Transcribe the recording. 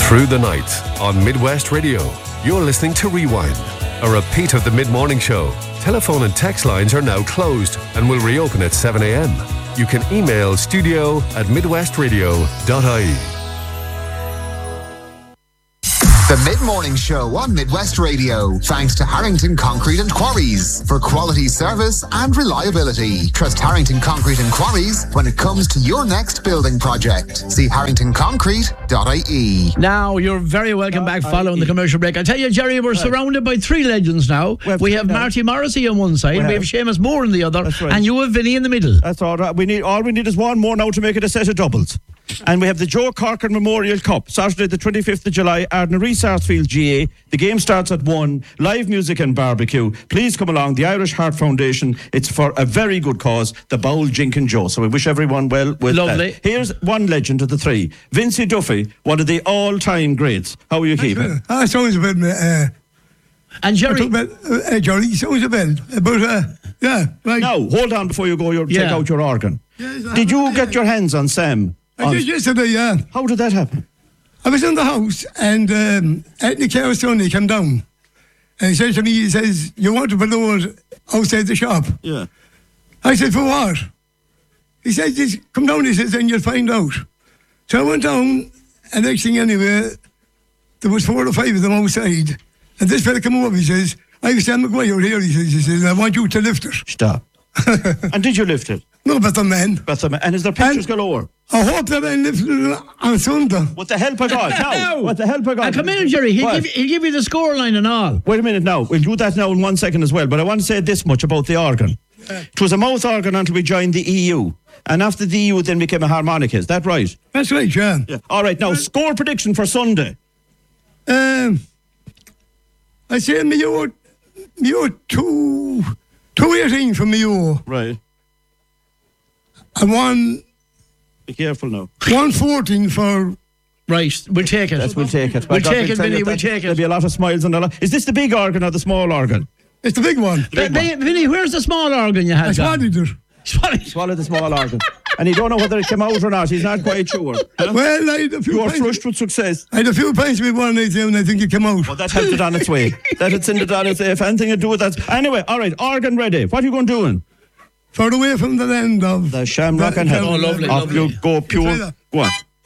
Through the night on Midwest Radio, you're listening to Rewind, a repeat of the mid-morning show. Telephone and text lines are now closed and will reopen at 7 a.m. You can email studio@midwestradio.ie. The Mid-Morning Show on Midwest Radio. Thanks to Harrington Concrete and Quarries for quality service and reliability. Trust Harrington Concrete and Quarries when it comes to your next building project. See harringtonconcrete.ie. Now, you're very welcome back following the commercial break. I tell you, Jerry, we're surrounded by three legends now. We have Marty Morrissey on one side, we have Seamus Moore on the other, and you have Vinny in the middle. That's all right. All we need is one more now to make it a set of doubles. And we have the Joe Corcoran Memorial Cup, Saturday the 25th of July, Ardnary Sarsfield GA. The game starts at 1, live music and barbecue. Please come along, the Irish Heart Foundation. It's for a very good cause, the Bowl Jinkin Joe. So we wish everyone well with Lovely. that. Here's one legend of the three, Vincey Duffy, one of the all-time greats. How are you keeping? Sounds a bit... and Jerry... Jerry, sounds a bit. But, yeah, right. Now, hold on before you go, take out your organ. Yes, Did you get your hands on Sam? I did yesterday, yeah. How did that happen? I was in the house and Anthony Carr's son, he came down. And he said to me, he says, you want to put load outside the shop? Yeah. I said, for what? He said, just come down, he says, and you'll find out. So I went down, and next thing anyway, there was 4 or 5 of them outside. And this fella came over, he says, I have Sam McGuire here, he says, I want you to lift it. Stop. And did you lift it? No, but the man. And is there pictures galore? I hope that I lifted it on Sunday. With the help of God. Now, with the help of God. Come in, Jerry. He'll give you the scoreline and all. Wait a minute now. We'll do that now in 1 second as well. But I want to say this much about the organ. It was a mouth organ until we joined the EU. And after the EU, then became a harmonica. Is that right? That's right, yeah. All right. Now, score prediction for Sunday. I say Mayo 218 for Mayo. Right. And Be careful now. 114 for... Right, we'll take it. We'll take it. We'll take it, Vinny, we'll take it. There'll be a lot of smiles and a lot. Is this the big organ or the small organ? It's the big one. Vinny, where's the small organ you had? I swallowed it. Swallowed the small organ. And he don't know whether it came out or not. He's not quite sure. Huh? Well, I had a few You are pints. flushed with success. I had a few pints with one night and I think it came out. Well, that helped it on its way. That had sent it on its way. If anything to do with that. Anyway, all right, organ ready. What are you going doing? Far away from the land of... The Shamrock and Hell. Oh, lovely, Off lovely. you go, pure. Go on.